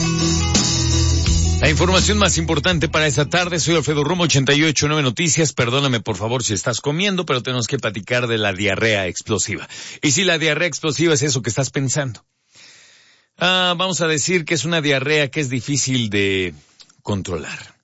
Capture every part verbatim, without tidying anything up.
La información más importante para esta tarde, soy Alfredo Romo, ochenta y ocho punto nueve Noticias. Perdóname por favor si estás comiendo, pero tenemos que platicar de la diarrea explosiva. Y si la diarrea explosiva es eso que estás pensando. Ah, vamos a decir que es una diarrea que es difícil de controlar.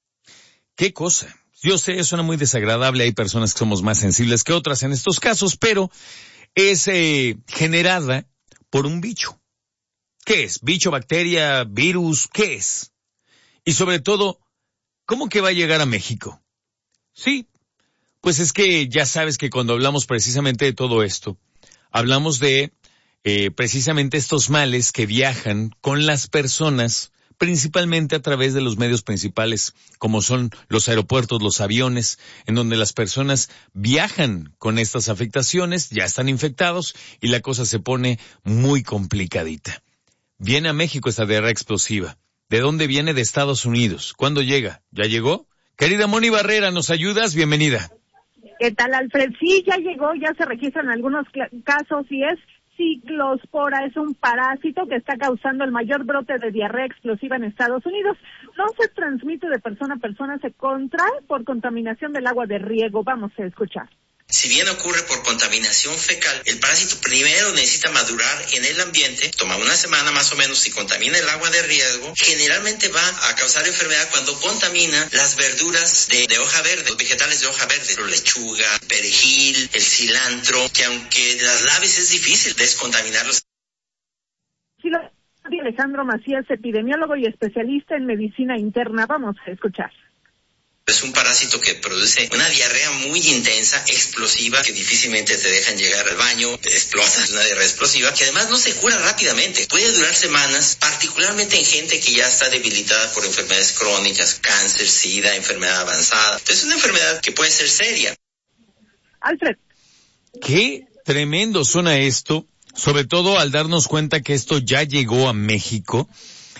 ¿Qué cosa? Yo sé, suena muy desagradable, hay personas que somos más sensibles que otras en estos casos, pero es eh, generada por un bicho. ¿Qué es? ¿Bicho, bacteria, virus? ¿Qué es? Y sobre todo, ¿cómo que va a llegar a México? Sí, pues es que ya sabes que cuando hablamos precisamente de todo esto, hablamos de eh, precisamente estos males que viajan con las personas, principalmente a través de los medios principales, como son los aeropuertos, los aviones, en donde las personas viajan con estas afectaciones, ya están infectados y la cosa se pone muy complicadita. Viene a México esta diarrea explosiva. ¿De dónde viene? De Estados Unidos. ¿Cuándo llega? ¿Ya llegó? Querida Moni Barrera, ¿nos ayudas? Bienvenida. ¿Qué tal, Alfred? Sí, ya llegó, ya se registran algunos casos y es ciclospora, es un parásito que está causando el mayor brote de diarrea explosiva en Estados Unidos. No se transmite de persona a persona, se contrae por contaminación del agua de riego. Vamos a escuchar. Si bien ocurre por contaminación fecal, el parásito primero necesita madurar en el ambiente, toma una semana más o menos, si contamina el agua de riego, generalmente va a causar enfermedad cuando contamina las verduras de, de hoja verde, los vegetales de hoja verde, la lechuga, el perejil, el cilantro, que aunque las laves es difícil descontaminarlos. Sí, lo dice Alejandro Macías, epidemiólogo y especialista en medicina interna. Vamos a escuchar. Es un parásito que produce una diarrea muy intensa, explosiva, que difícilmente te dejan llegar al baño, te explotas, una diarrea explosiva, que además no se cura rápidamente. Puede durar semanas, particularmente en gente que ya está debilitada por enfermedades crónicas, cáncer, sida, enfermedad avanzada. Entonces es una enfermedad que puede ser seria. Alfred. Qué tremendo suena esto, sobre todo al darnos cuenta que esto ya llegó a México.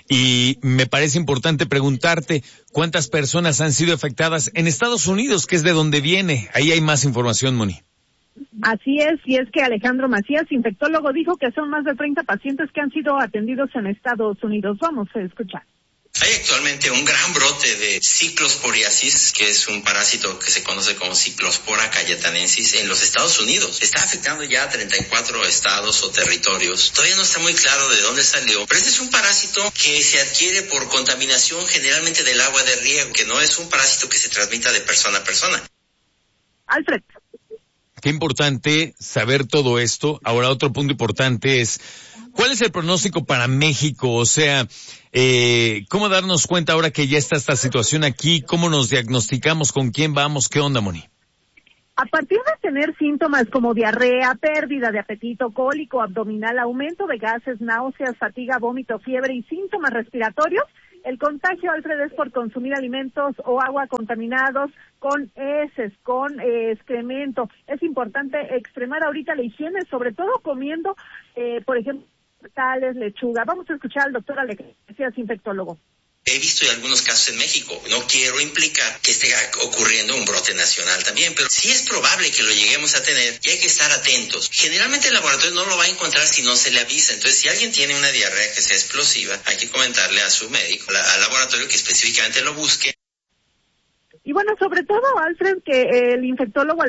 Y me parece importante preguntarte cuántas personas han sido afectadas en Estados Unidos, que es de donde viene. Ahí hay más información, Moni. Así es, y es que Alejandro Macías, infectólogo, dijo que son más de treinta pacientes que han sido atendidos en Estados Unidos. Vamos a escuchar. Hay actualmente un gran brote de ciclosporiasis, que es un parásito que se conoce como Cyclospora cayetanensis en los Estados Unidos. Está afectando ya a treinta y cuatro estados o territorios. Todavía no está muy claro de dónde salió, pero este es un parásito que se adquiere por contaminación generalmente del agua de riego, que no es un parásito que se transmita de persona a persona. Alfred. Qué importante saber todo esto. Ahora, otro punto importante es, ¿cuál es el pronóstico para México? O sea, eh, ¿cómo darnos cuenta ahora que ya está esta situación aquí? ¿Cómo nos diagnosticamos? ¿Con quién vamos? ¿Qué onda, Moni? A partir de tener síntomas como diarrea, pérdida de apetito, cólico abdominal, aumento de gases, náuseas, fatiga, vómito, fiebre y síntomas respiratorios, el contagio, Alfred, es por consumir alimentos o agua contaminados con heces, con eh, excremento. Es importante extremar ahorita la higiene, sobre todo comiendo, eh, por ejemplo, tales, lechuga. Vamos a escuchar al doctor Alejandro Macías, infectólogo. He visto algunos casos en México. No quiero implicar que esté ocurriendo un brote nacional también, pero sí es probable que lo lleguemos a tener y hay que estar atentos. Generalmente el laboratorio no lo va a encontrar si no se le avisa. Entonces, si alguien tiene una diarrea que sea explosiva, hay que comentarle a su médico, al laboratorio, que específicamente lo busque. Y bueno, sobre todo, Alfred, que el infectólogo